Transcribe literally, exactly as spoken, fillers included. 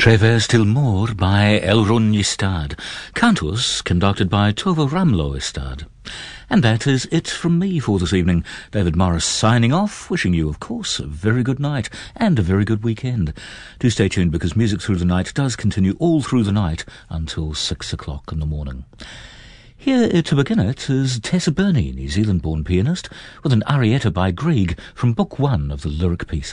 Trevor Still More by Elrond Ystad. Cantus conducted by Tove Ramlo Ystad. And that is it from me for this evening. David Morris signing off, wishing you, of course, a very good night and a very good weekend. Do stay tuned because Music Through the Night does continue all through the night until six o'clock in the morning. Here to begin it is Tessa Burney, New Zealand-born pianist, with an arietta by Grieg from Book One of the Lyric Pieces.